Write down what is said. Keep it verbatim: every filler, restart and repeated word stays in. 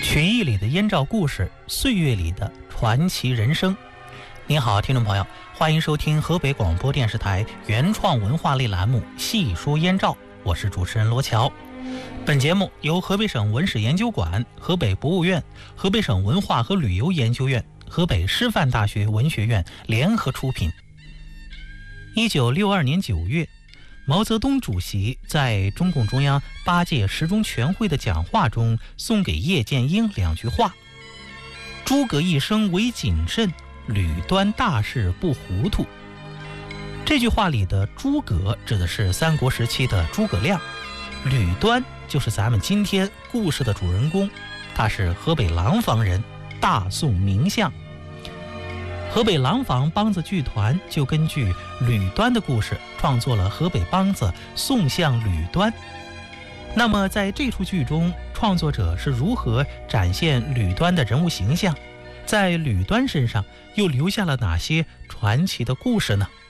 曲艺里的燕赵故事，岁月里的传奇人生。您好，听众朋友，欢迎收听河北广播电视台原创文化类栏目《细说燕赵》，我是主持人罗乔。本节目由河北省文史研究馆、河北博物院、河北省文化和旅游研究院、河北师范大学文学院联合出品。一九六二年九月，毛泽东主席在中共中央八届十中全会的讲话中送给叶剑英两句话：诸葛一生唯谨慎，吕端大事不糊涂。这句话里的诸葛指的是三国时期的诸葛亮，吕端就是咱们今天故事的主人公，他是河北廊坊人，大宋名相。河北廊坊梆子剧团就根据吕端的故事创作了河北梆子《宋相吕端》。那么在这出剧中，创作者是如何展现吕端的人物形象？在吕端身上又留下了哪些传奇的故事呢？